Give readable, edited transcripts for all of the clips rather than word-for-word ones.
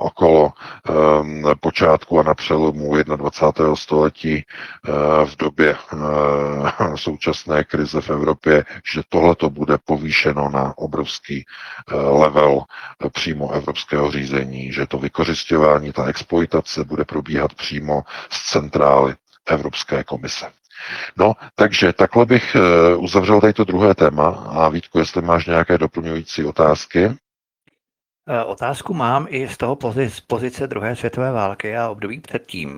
okolo počátku a na přelomu 21. století v době současné krize v Evropě, že tohle to bude povýšeno na obrovský level přímo evropského řízení, že to vykořisťování, ta exploitace bude probíhat přímo z centrály Evropské komise. No, takže takhle bych uzavřel tady to druhé téma a Vítku, jestli máš nějaké doplňující otázky. Otázku mám i z toho pozice druhé světové války a období předtím.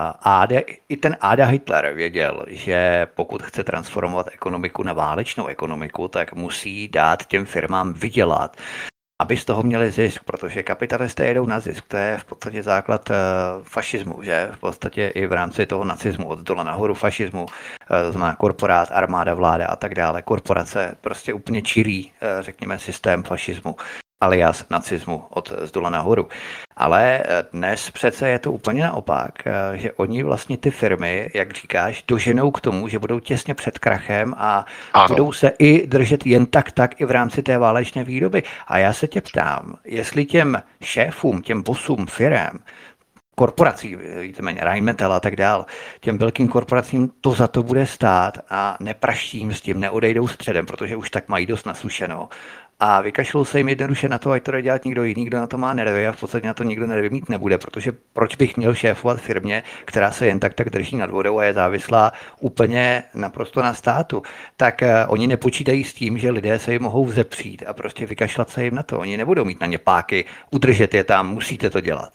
I ten Ada Hitler věděl, že pokud chce transformovat ekonomiku na válečnou ekonomiku, tak musí dát těm firmám vydělat, aby z toho měli zisk, protože kapitalisté jedou na zisk. To je v podstatě základ fašismu, že? V podstatě i v rámci toho nacismu, od dola nahoru fašismu, to znamená korporát, armáda, vláda a tak dále. Korporace prostě úplně čirý, řekněme, systém fašismu, alias nacismu od zdola nahoru. Ale dnes přece je to úplně naopak, že oni vlastně ty firmy, jak říkáš, doženou k tomu, že budou těsně před krachem a budou se i držet jen tak i v rámci té válečné výroby. A já se tě ptám, jestli těm šéfům, těm bossům firem, korporací, víceméně Rheinmetall a tak dál, těm velkým korporacím to za to bude stát a nepraští jim s tím, neodejdou středem, protože už tak mají dost nasušeno. A vykašlou se jim jednoduše na to, ať to jde dělat někdo jiný, kdo na to má nervy a v podstatě na to nikdo nervy mít nebude, protože proč bych měl šéfovat firmě, která se jen tak drží nad vodou a je závislá úplně naprosto na státu. Tak oni nepočítají s tím, že lidé se jim mohou vzepřít a prostě vykašlat se jim na to. Oni nebudou mít na ně páky, udržet je tam, musíte to dělat.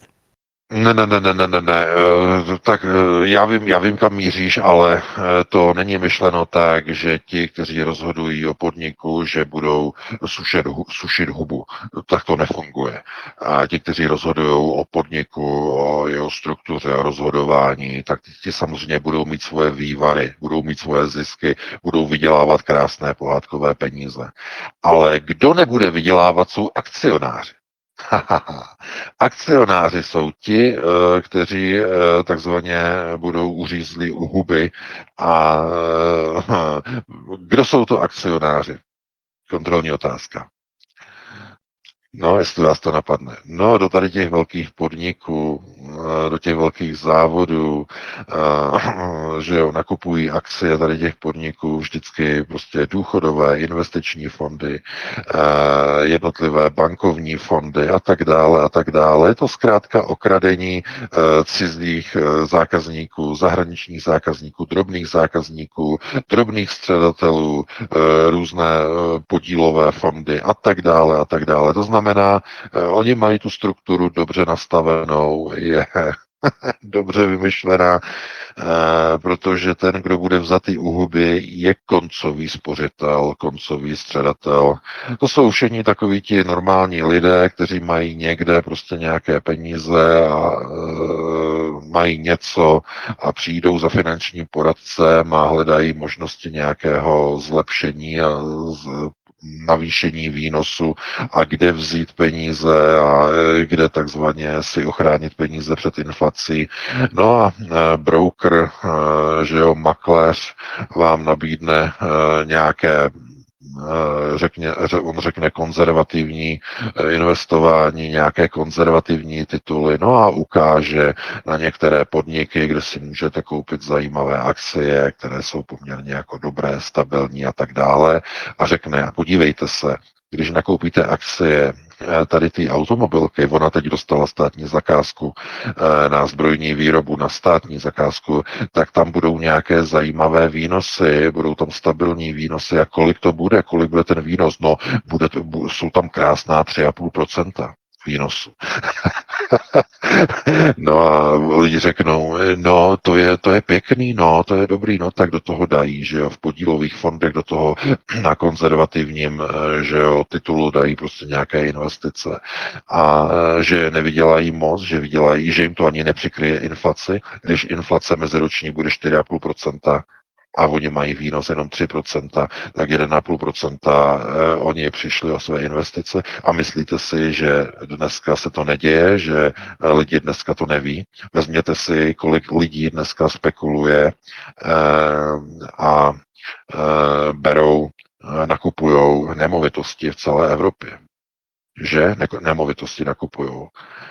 Ne. Tak já vím, kam míříš, ale to není myšleno tak, že ti, kteří rozhodují o podniku, že budou sušit hubu. Tak to nefunguje. A ti, kteří rozhodují o podniku, o jeho struktuře, o rozhodování, tak ti samozřejmě budou mít svoje vývary, budou mít svoje zisky, budou vydělávat krásné pohádkové peníze. Ale kdo nebude vydělávat, jsou akcionáři. Akcionáři jsou ti, kteří takzvaně budou uřízlí u huby. A kdo jsou to akcionáři? Kontrolní otázka. No, jestli vás to napadne. No, do tady těch velkých podniků, do těch velkých závodů, že jo, nakupují akcie tady těch podniků vždycky prostě důchodové, investiční fondy, jednotlivé bankovní fondy a tak dále a tak dále. Je to zkrátka okradení cizích zákazníků, zahraničních zákazníků, drobných středatelů, různé podílové fondy a tak dále a tak dále. To znamená, oni mají tu strukturu dobře nastavenou, je dobře vymyšlená, protože ten, kdo bude vzatý u huby, je koncový spořitel, koncový středatel. To jsou všichni takoví ti normální lidé, kteří mají někde prostě nějaké peníze a mají něco a přijdou za finančním poradcem a hledají možnosti nějakého zlepšení a navýšení výnosu a kde vzít peníze a kde takzvaně si ochránit peníze před inflací. No a broker, že jo, makléř vám nabídne nějaké on řekne konzervativní investování, nějaké konzervativní tituly, no a ukáže na některé podniky, kde si můžete koupit zajímavé akcie, které jsou poměrně jako dobré, stabilní a tak dále a řekne, podívejte se, když nakoupíte akcie tady ty automobilky, ona teď dostala státní zakázku na zbrojní výrobu, na státní zakázku, tak tam budou nějaké zajímavé výnosy, budou tam stabilní výnosy a kolik to bude, kolik bude ten výnos? No, jsou tam krásná 3,5% výnosu. No a lidi řeknou, no to je pěkný, no to je dobrý, no tak do toho dají, že jo, v podílových fondech do toho na konzervativním, že jo, titulu dají prostě nějaké investice a že nevydělají moc, že vydělají, že jim to ani nepřikryje inflaci, když inflace meziroční bude 4,5%, a oni mají výnos jenom 3%, tak 1,5% oni přišli o své investice a myslíte si, že dneska se to neděje, že lidi dneska to neví. Vezměte si, kolik lidí dneska spekuluje a nakupujou nemovitosti v celé Evropě. Že nemovitosti nakupujou.